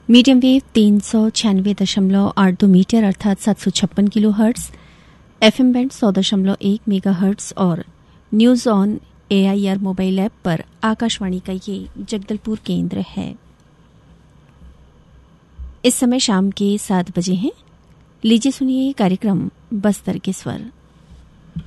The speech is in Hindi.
मीडियम वेव 396.82 मीटर अर्थात 756 kilo hertz, FM band 100.1 mega hertz और news on AIR mobile app पर आकाशवाणी का ये जगदलपुर केंद्र है। इस समय शाम के 7 बजे हैं। लीजिए सुनिए कार्यक्रम बस्तर के स्वर।